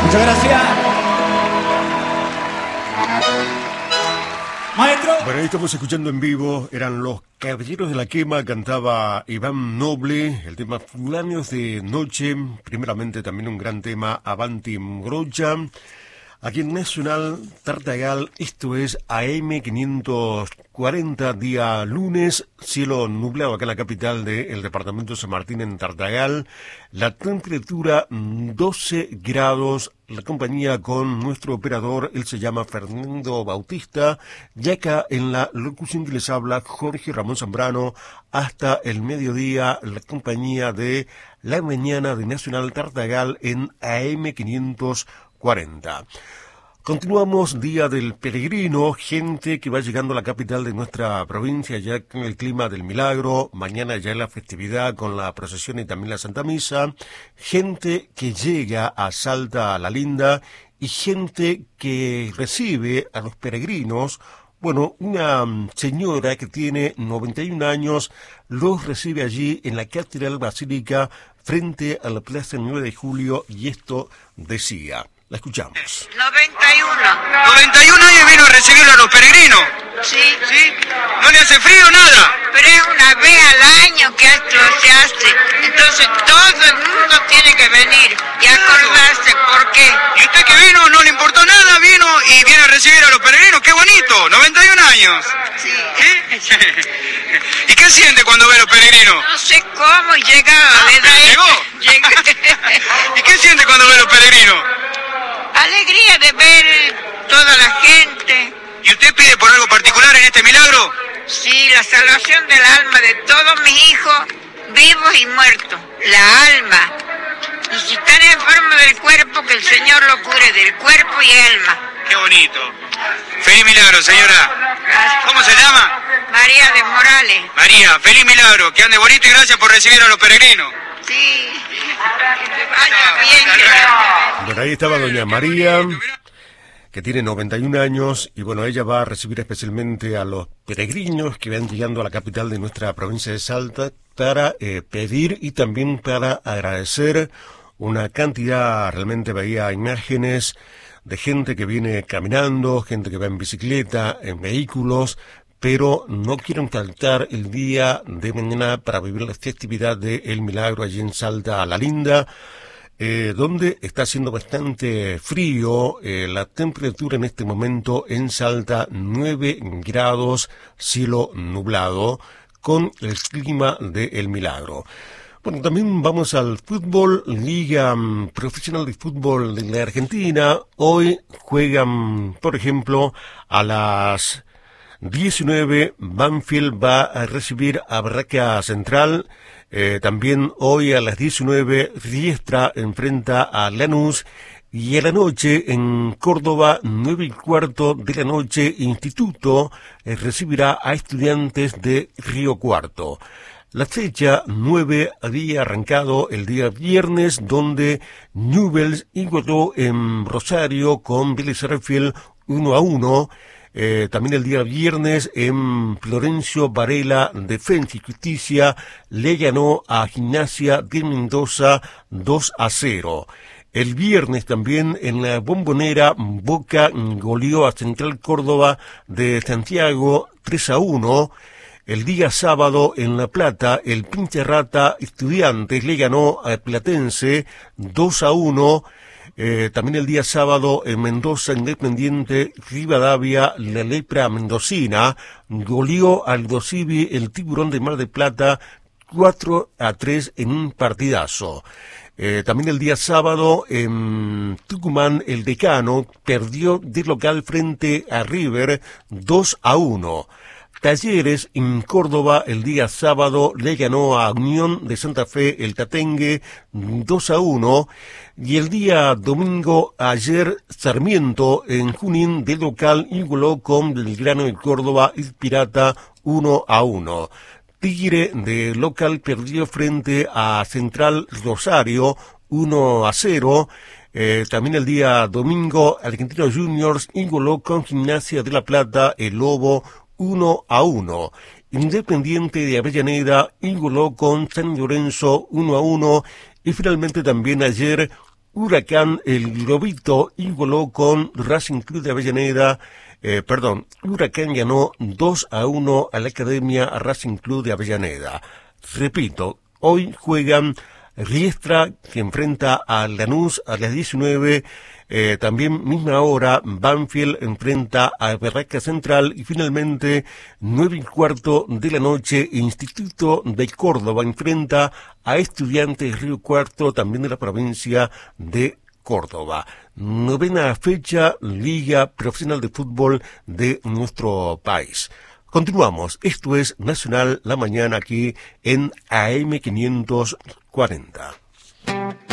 Muchas gracias. Maestro. Bueno, ahí estamos escuchando en vivo, eran los Caballeros de la Quema, cantaba Iván Noble, el tema Fulanos de Noche, primeramente también un gran tema, Avanti Mgrocha. Aquí en Nacional Tartagal, esto es AM 540, día lunes, cielo nublado acá en la capital del departamento de San Martín, en Tartagal. La temperatura 12 grados, la compañía con nuestro operador, él se llama Fernando Bautista, y acá en la locución que les habla Jorge Ramón Zambrano, hasta el mediodía, la compañía de la mañana de Nacional Tartagal en AM 540. Continuamos, Día del Peregrino, gente que va llegando a la capital de nuestra provincia ya con el clima del milagro, mañana ya la festividad con la procesión y también la Santa Misa, gente que llega a Salta a la Linda y gente que recibe a los peregrinos. Bueno, una señora que tiene 91 años los recibe allí en la Catedral Basílica frente a la Plaza 9 de Julio y esto decía. La escuchamos. 91. 91 años vino a recibir a los peregrinos. Sí. ¿Sí? ¿No le hace frío nada? Pero es una vez al año que esto se hace. Entonces todo el mundo tiene que venir y acordarse por qué. ¿Y usted que vino no le importó nada? Vino y viene a recibir a los peregrinos. ¡Qué bonito! 91 años. Sí. ¿Sí? ¿Y qué siente cuando ve a los peregrinos? No sé cómo llegaba. ¿Llegó? ¿Y qué siente cuando ve a los peregrinos? Alegría de ver toda la gente. ¿Y usted pide por algo particular en este milagro? Sí, la salvación del alma de todos mis hijos, vivos y muertos. La alma. Y si están enfermos del cuerpo, que el Señor lo cure del cuerpo y alma. ¡Qué bonito! ¡Feliz milagro, señora! Gracias. ¿Cómo se llama? María de Morales. María, feliz milagro. Que ande bonito y gracias por recibir a los peregrinos. Sí. Que vaya bien. Bueno, ahí estaba doña María, que tiene 91 años, y bueno, ella va a recibir especialmente a los peregrinos que van llegando a la capital de nuestra provincia de Salta para pedir y también para agradecer una cantidad, realmente veía imágenes de gente que viene caminando, gente que va en bicicleta, en vehículos, pero no quieren faltar el día de mañana para vivir la festividad de El Milagro allí en Salta a la Linda, donde está haciendo bastante frío, la temperatura en este momento en Salta 9 grados, cielo nublado, con el clima de El Milagro. Bueno, también vamos al fútbol, Liga Profesional de Fútbol de la Argentina. Hoy juegan, por ejemplo, a las 19, Banfield va a recibir a Barraca Central. También hoy a las 19, Riestra enfrenta a Lanús. Y a la noche, en Córdoba, 9:15 de la noche, Instituto recibirá a Estudiantes de Río Cuarto. La fecha 9 había arrancado el día viernes, donde Newell's igualó en Rosario con Vélez Sarsfield 1-1. También el día viernes en Florencio Varela, Defensa y Justicia le ganó a Gimnasia de Mendoza 2-0. El viernes también en la Bombonera, Boca goleó a Central Córdoba de Santiago 3-1. El día sábado en La Plata, el Pincherrata Estudiantes le ganó a Platense 2-1. También el día sábado en Mendoza, Independiente Rivadavia, la Lepra Mendocina goleó al Dosivi, el Tiburón de Mar del Plata 4-3 en un partidazo. También el día sábado en Tucumán, el Decano perdió de local frente a River 2-1. Talleres en Córdoba el día sábado le ganó a Unión de Santa Fe el Tatengue 2-1. Y el día domingo, ayer, Sarmiento en Junín de local igualó con Belgrano de Córdoba y Pirata 1-1. Tigre de local perdió frente a Central Rosario 1-0. También el día domingo, Argentinos Juniors igualó con Gimnasia de La Plata el Lobo 1-1. Independiente de Avellaneda igualó con San Lorenzo 1-1. Y finalmente también ayer, Huracán, el Globito igualó con Racing Club de Avellaneda. Huracán ganó 2-1 a la Academia Racing Club de Avellaneda. Repito, hoy juegan Riestra, que enfrenta a Lanús a las 19. También misma hora, Banfield enfrenta a Barraca Central y finalmente 9:15 de la noche, Instituto de Córdoba enfrenta a Estudiantes Río Cuarto, también de la provincia de Córdoba. 9ª fecha, Liga Profesional de Fútbol de nuestro país. Continuamos, esto es Nacional La Mañana aquí en AM 540.